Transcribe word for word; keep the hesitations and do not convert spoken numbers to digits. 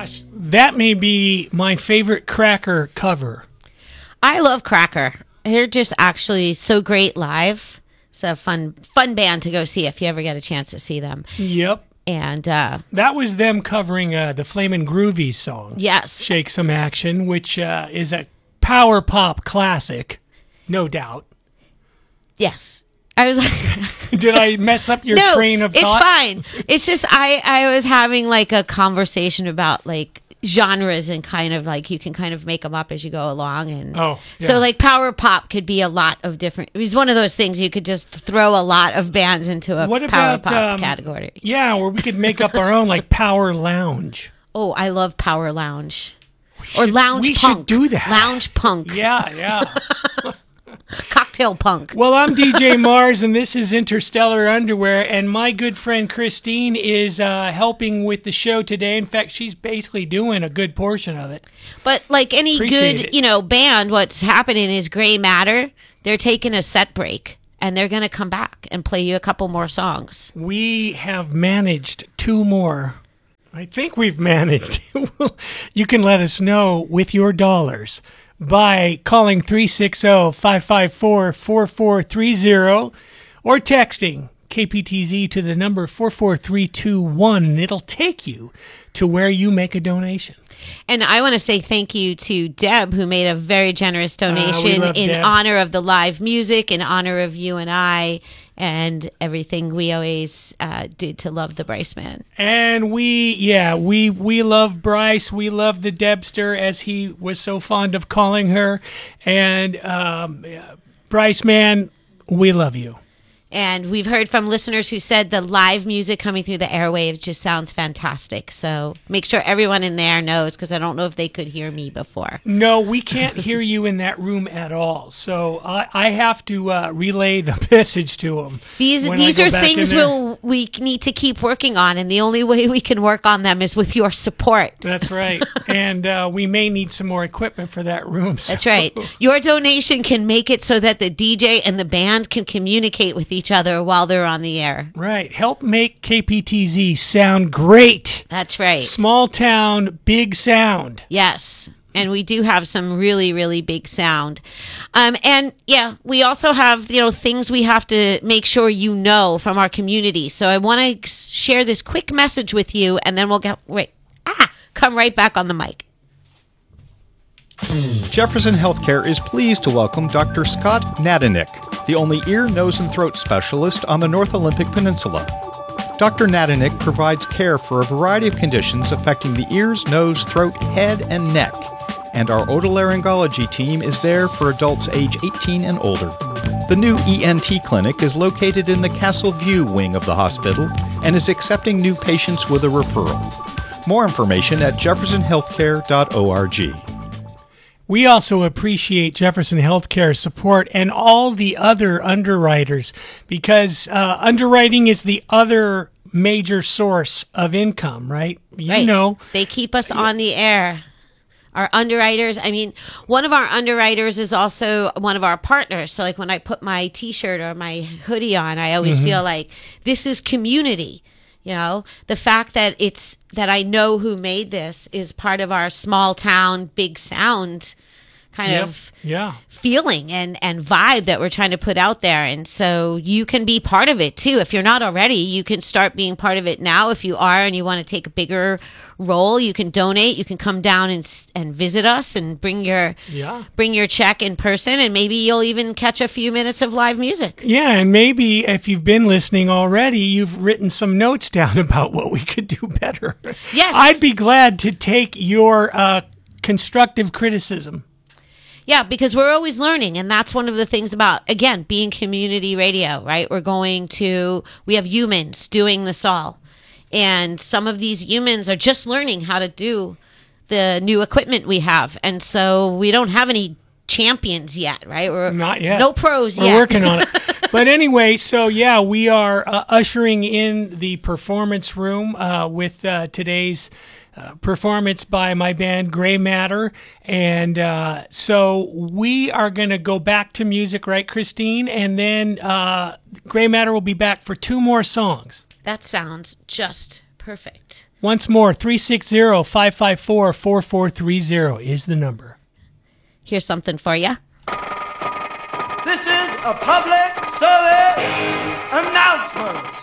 gosh, that may be my favorite Cracker cover. I love Cracker. They're just actually so great live. It's a fun, fun band to go see if you ever get a chance to see them. Yep. And uh, that was them covering uh, the Flamin' Groovies song. Yes. Shake Some Action, which uh, is a power pop classic, no doubt. Yes. I was like... Did I mess up your no, train of thought? It's fine. It's just I, I was having like a conversation about like genres and kind of like you can kind of make them up as you go along. And oh, yeah. So like power pop could be a lot of different... It was one of those things you could just throw a lot of bands into a what power about, pop um, category. Yeah, or we could make up our own like Power Lounge. Oh, I love Power Lounge. We or should, Lounge we Punk. We should do that. Lounge Punk. Yeah, yeah. Cocktail Punk. Well, I'm D J Mars, and this is Interstellar Underwear, and my good friend Christine is uh, helping with the show today. In fact, she's basically doing a good portion of it. But like any Appreciate good, it. you know, band, what's happening is Gray Matter. They're taking a set break, and they're going to come back and play you a couple more songs. We have managed two more. I think we've managed. You can let us know with your dollars by calling three six zero, five five four, four four three zero or texting K P T Z to the number four four three two one, and it'll take you to where you make a donation. And I want to say thank you to Deb, who made a very generous donation uh, in Deb. honor of the live music, in honor of you and I, and everything we always uh, did to love the Bryce Man. And we, yeah, we we love Bryce. We love the Debster, as he was so fond of calling her. And um, Bryce Man, we love you. And we've heard from listeners who said the live music coming through the airwaves just sounds fantastic. So make sure everyone in there knows, because I don't know if they could hear me before. No, we can't hear you in that room at all. So I, I have to uh, relay the message to them. These these are things we'll, we need to keep working on, and the only way we can work on them is with your support. That's right. And uh, we may need some more equipment for that room. So. That's right. Your donation can make it so that the D J and the band can communicate with each other while they're on the air. Right. Help make K P T Z sound great. That's right. Small town, big sound. Yes. And we do have some really, really big sound. Um, and yeah, we also have, you know, things we have to make sure you know from our community. So I want to share this quick message with you, and then we'll get, wait, ah, come right back on the mic. Jefferson Healthcare is pleased to welcome Doctor Scott Nadenick, the only ear, nose, and throat specialist on the North Olympic Peninsula. Doctor Nadenick provides care for a variety of conditions affecting the ears, nose, throat, head, and neck, and our otolaryngology team is there for adults age eighteen and older. The new E N T clinic is located in the Castle View wing of the hospital and is accepting new patients with a referral. More information at jefferson healthcare dot org. We also appreciate Jefferson Healthcare's support and all the other underwriters, because uh, underwriting is the other major source of income, right? You right. know. They keep us on the air. Our underwriters, I mean, one of our underwriters is also one of our partners. So like when I put my T-shirt or my hoodie on, I always mm-hmm. feel like this is community. You know, the fact that it's that I know who made this is part of our small town, big sound kind yep. of yeah. feeling and, and vibe that we're trying to put out there. And so you can be part of it too. If you're not already, you can start being part of it now. If you are and you want to take a bigger role, you can donate. You can come down and and visit us and bring your yeah. bring your check in person, and maybe you'll even catch a few minutes of live music. Yeah, and maybe if you've been listening already, you've written some notes down about what we could do better. Yes. I'd be glad to take your uh, constructive criticism. Yeah, because we're always learning, and that's one of the things about, again, being community radio, right? We're going to, we have humans doing this all, and some of these humans are just learning how to do the new equipment we have, and so we don't have any champions yet, right? We're not yet. No pros We're yet. We're working on it. But anyway, so yeah, we are uh, ushering in the performance room uh, with uh, today's Uh, performance by my band Gray Matter, and uh, so we are going to go back to music, right, Christine? And then uh, Gray Matter will be back for two more songs. That sounds just Perfect. Once more, three six zero, five five four, four four three zero is the number. Here's something for you. This is a public service announcement.